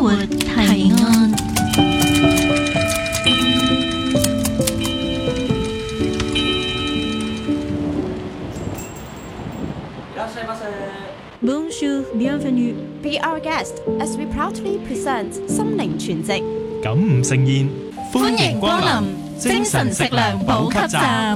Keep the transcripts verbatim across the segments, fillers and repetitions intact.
活提案。 Bonjour, bienvenue. Be our guest as we proudly present 心靈全席。 感悟盛宴， 歡迎光臨精神食糧補給站。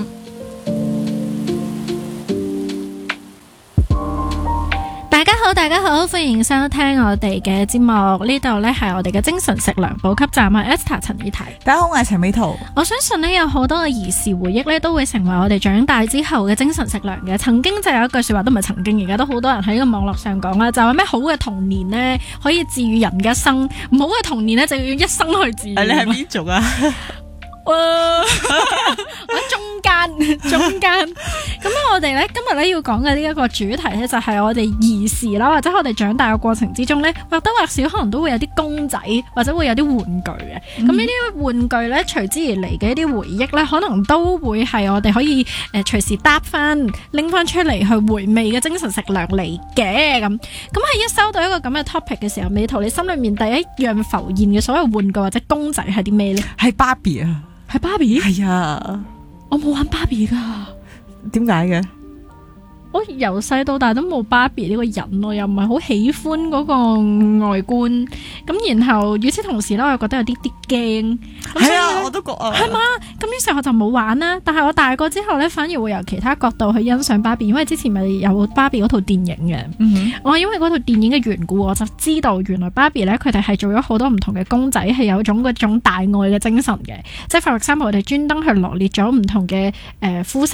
大家好，大家好，歡迎收聽我哋嘅節目。呢度呢係我哋嘅精神食糧補給站啊 ，Esther 陳以提。 大家好，我係陳美圖。 我相信呢，有好多嘅兒時回憶呢，都會成為我哋長大之後嘅精神食糧嘅。曾經就有一句說話，都唔係曾經，而家都好多人喺個網絡上講啦，就話咩好嘅童年呢，可以治愈人嘅一生，唔好嘅童年呢，就要用一生去治愈。 你係邊種啊？ 我中間中間咁我哋咧今日咧要講嘅呢一個主題咧，就係我哋兒時啦，或者我哋長大嘅過程之中咧，或多或少可能都會有啲公仔，或者會有啲玩具嘅。咁呢啲玩具咧，隨之而嚟嘅一啲回憶咧，可能都會係我哋可以誒隨時搭翻拎翻出嚟去回味嘅精神食糧嚟嘅。咁咁喺一收到一個咁嘅 topic 嘅時候，美圖你心裏面第一樣浮現嘅所謂玩具或者公仔係啲咩咧？ 係芭比啊！ 係芭比？ 係啊， 我冇玩芭比噶。 點解嘅？ 我由細到大都冇芭比呢個人，我又唔係好喜歡嗰個外觀。咁然後與此同時咧，我又覺得有啲啲驚。 係啊，我都覺啊。 係嘛？咁於是我就冇玩啦。但係我大個之後咧，反而會由其他角度去欣賞芭比，因為之前咪有芭比嗰套電影嘅。嗯哼。我因為嗰套電影嘅緣故，我就知道原來芭比咧，佢哋係做咗好多唔同嘅公仔，係有種嗰種大愛嘅精神嘅。即係法律三號，我哋專登去羅列咗唔同嘅誒膚色